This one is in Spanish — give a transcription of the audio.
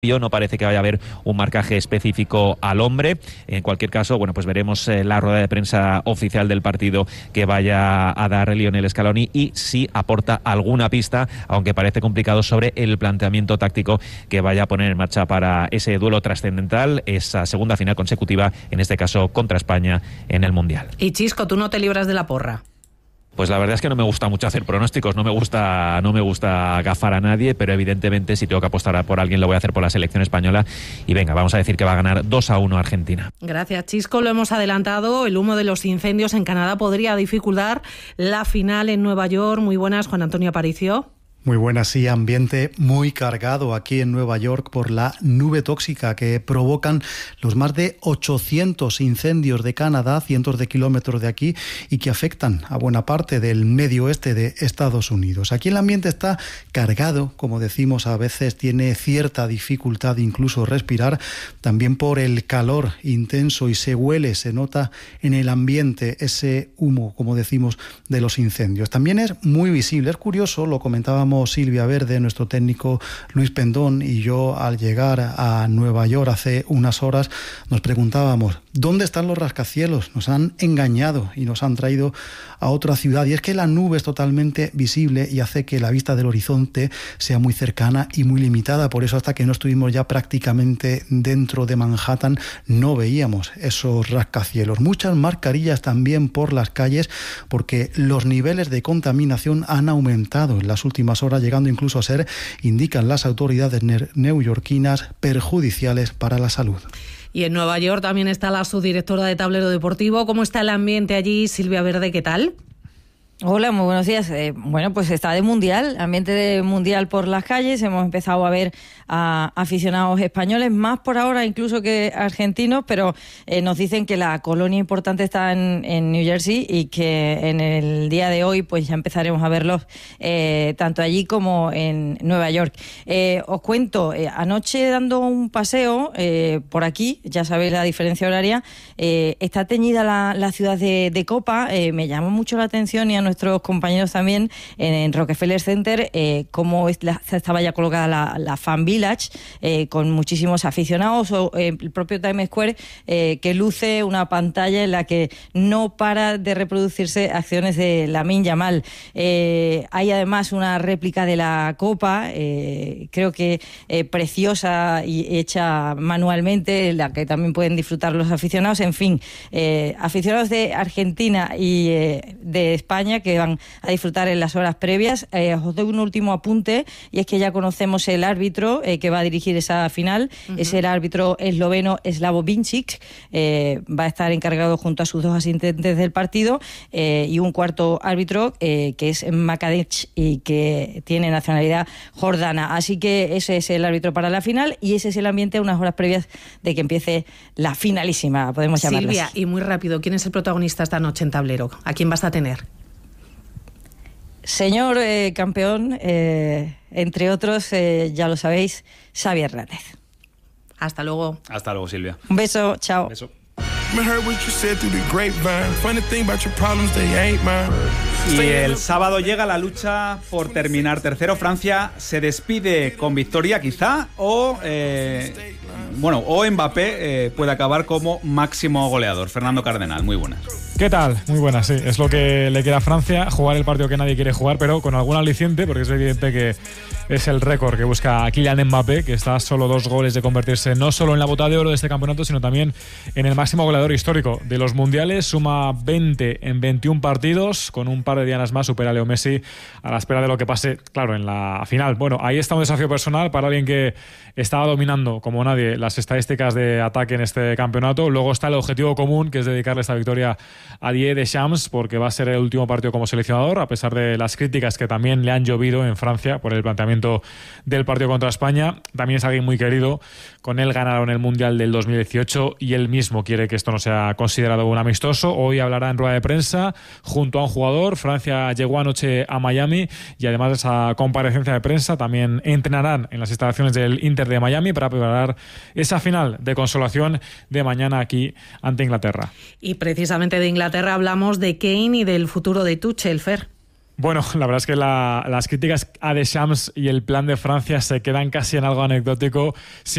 No parece que vaya a haber un marcaje específico al hombre. En cualquier caso, bueno, pues veremos la rueda de prensa oficial del partido que vaya a dar Lionel Scaloni y si aporta alguna pista, aunque parece complicado, sobre el planteamiento táctico que vaya a poner en marcha para ese duelo trascendental, esa segunda final consecutiva, en este caso contra España en el Mundial. Y Chisco, tú no te libras de la porra. Pues la verdad es que no me gusta mucho hacer pronósticos, no me gusta gafar a nadie, pero evidentemente si tengo que apostar por alguien lo voy a hacer por la selección española y venga, vamos a decir que va a ganar 2-1 Argentina. Gracias, Chisco, lo hemos adelantado, el humo de los incendios en Canadá podría dificultar la final en Nueva York. Muy buenas, Juan Antonio Aparicio. Muy buenas, sí, ambiente muy cargado aquí en Nueva York por la nube tóxica que provocan los más de 800 incendios de Canadá, cientos de kilómetros de aquí, y que afectan a buena parte del medio oeste de Estados Unidos. Aquí el ambiente está cargado, como decimos, a veces tiene cierta dificultad incluso respirar, también por el calor intenso, y se huele, se nota en el ambiente ese humo, como decimos, de los incendios. También es muy visible, es curioso, lo comentábamos Silvia Verde, nuestro técnico Luis Pendón y yo al llegar a Nueva York hace unas horas nos preguntábamos ¿dónde están los rascacielos? Nos han engañado y nos han traído a otra ciudad, y es que la nube es totalmente visible y hace que la vista del horizonte sea muy cercana y muy limitada. Por eso hasta que no estuvimos ya prácticamente dentro de Manhattan no veíamos esos rascacielos. Muchas mascarillas también por las calles porque los niveles de contaminación han aumentado en las últimas horas, llegando incluso a ser, indican las autoridades neoyorquinas, perjudiciales para la salud. Y en Nueva York también está la subdirectora de Tablero Deportivo. ¿Cómo está el ambiente allí, Silvia Verde? ¿Qué tal? Hola, muy buenos días. Bueno, pues está de mundial, ambiente de mundial por las calles. Hemos empezado a ver a aficionados españoles, más por ahora incluso que argentinos, pero nos dicen que la colonia importante está en New Jersey y que en el día de hoy pues ya empezaremos a verlos tanto allí como en Nueva York. Os cuento, anoche dando un paseo por aquí, ya sabéis la diferencia horaria, está teñida la ciudad de copa. Me llamó mucho la atención, y a nuestros compañeros también, en Rockefeller Center, cómo estaba ya colocada la Fan Village, con muchísimos aficionados, o el propio Times Square, que luce una pantalla en la que no para de reproducirse acciones de Lamine Yamal. Hay además una réplica de la Copa, creo que preciosa y hecha manualmente, la que también pueden disfrutar los aficionados. En fin, aficionados de Argentina y de España que van a disfrutar en las horas previas. Os doy un último apunte, y es que ya conocemos el árbitro que va a dirigir esa final. Es el árbitro esloveno Slavo Vincic. Va a estar encargado junto a sus dos asistentes del partido, y un cuarto árbitro que es Makadech y que tiene nacionalidad jordana. Así que ese es el árbitro para la final, y ese es el ambiente unas horas previas de que empiece la finalísima, podemos llamarla. Silvia, y muy rápido, ¿quién es el protagonista esta noche en Tablero? ¿A quién vas a tener? Señor campeón, entre otros, ya lo sabéis, Xavi Hernández. Hasta luego. Hasta luego, Silvia. Un beso, chao. Un beso. Y el sábado llega la lucha por terminar tercero. Francia se despide con victoria, quizá, o Mbappé puede acabar como máximo goleador. Fernando Cardenal, muy buenas. ¿Qué tal? Muy buenas, sí. Es lo que le queda a Francia, jugar el partido que nadie quiere jugar, pero con algún aliciente, porque es evidente que es el récord que busca Kylian Mbappé, que está a solo 2 goles de convertirse no solo en la bota de oro de este campeonato, sino también en el máximo goleador histórico de los mundiales. Suma 20 en 21 partidos, con un par de dianas más supera a Leo Messi, a la espera de lo que pase, claro, en la final. Bueno, ahí está un desafío personal para alguien que estaba dominando como nadie las estadísticas de ataque en este campeonato. Luego está el objetivo común, que es dedicarle esta victoria a Didier Deschamps, porque va a ser el último partido como seleccionador, a pesar de las críticas que también le han llovido en Francia por el planteamiento del partido contra España. También es alguien muy querido, con él ganaron el Mundial del 2018 y él mismo quiere que esto no sea considerado un amistoso. Hoy hablará en rueda de prensa junto a un jugador. Francia llegó anoche a Miami y además de esa comparecencia de prensa también entrenarán en las instalaciones del Inter de Miami para preparar esa final de consolación de mañana aquí ante Inglaterra. Y precisamente de Inglaterra hablamos de Kane y del futuro de Tuchel, Fer. Bueno, la verdad es que las críticas a Deschamps y el plan de Francia se quedan casi en algo anecdótico.